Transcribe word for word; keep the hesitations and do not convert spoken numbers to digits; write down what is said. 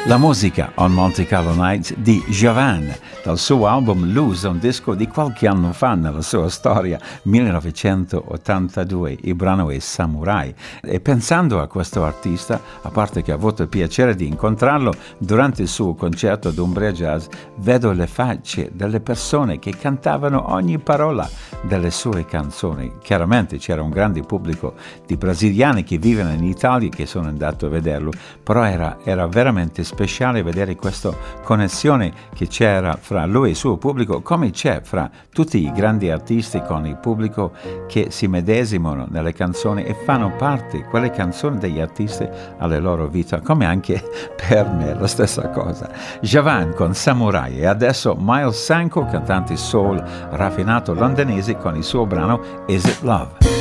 La musica on Monte Carlo Nights di Javan, dal suo album Lose, un disco di qualche anno fa nella sua storia, millenovecentottantadue. Il brano è Samurai. E pensando a questo artista, a parte che ho avuto il piacere di incontrarlo durante il suo concerto ad Umbria Jazz, vedo le facce delle persone che cantavano ogni parola delle sue canzoni. Chiaramente c'era un grande pubblico di brasiliani che vivono in Italia che sono andato a vederlo, però era, era veramente speciale vedere questa connessione che c'era fra lui e il suo pubblico, come c'è fra tutti i grandi artisti con il pubblico che si medesimano nelle canzoni e fanno parte quelle canzoni degli artisti alle loro vita, come anche per me la stessa cosa. Javan con Samurai, e adesso Miles Sanko, cantante soul raffinato londinese, con il suo brano Is It Love?